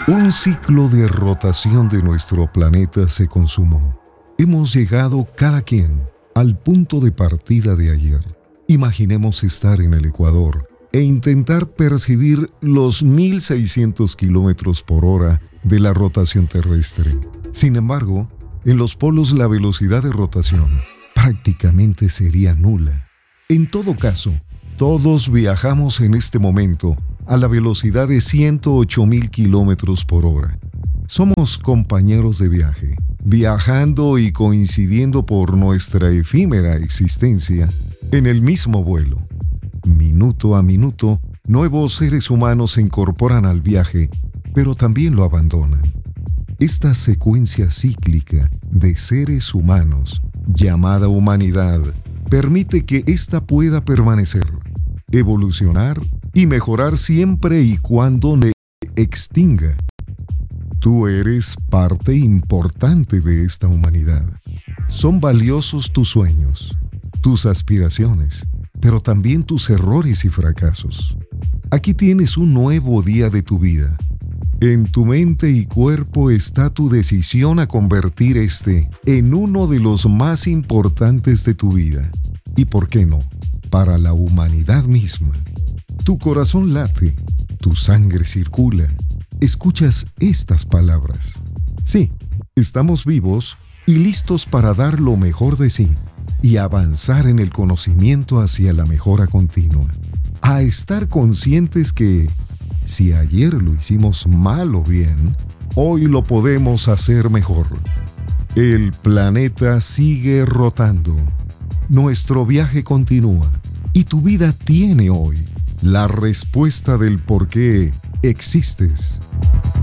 Un ciclo de rotación de nuestro planeta se consumó. Hemos llegado cada quien al punto de partida de ayer. Imaginemos estar en el Ecuador e intentar percibir los 1.600 kilómetros por hora de la rotación terrestre. Sin embargo, en los polos la velocidad de rotación prácticamente sería nula. En todo caso, todos viajamos en este momento a la velocidad de 108.000 kilómetros por hora. Somos compañeros de viaje, viajando y coincidiendo por nuestra efímera existencia en el mismo vuelo. Minuto a minuto, nuevos seres humanos se incorporan al viaje, pero también lo abandonan. Esta secuencia cíclica de seres humanos, llamada humanidad, permite que ésta pueda permanecer, evolucionar y mejorar siempre y cuando no extinga. Tú eres parte importante de esta humanidad. Son valiosos tus sueños, tus aspiraciones, pero también tus errores y fracasos. Aquí tienes un nuevo día de tu vida. En tu mente y cuerpo está tu decisión a convertir este en uno de los más importantes de tu vida. Y por qué no, para la humanidad misma. Tu corazón late, tu sangre circula. Escuchas estas palabras. Sí, estamos vivos y listos para dar lo mejor de sí y avanzar en el conocimiento hacia la mejora continua. A estar conscientes que, si ayer lo hicimos mal o bien, hoy lo podemos hacer mejor. El planeta sigue rotando. Nuestro viaje continúa y tu vida tiene hoy la respuesta del por qué existes.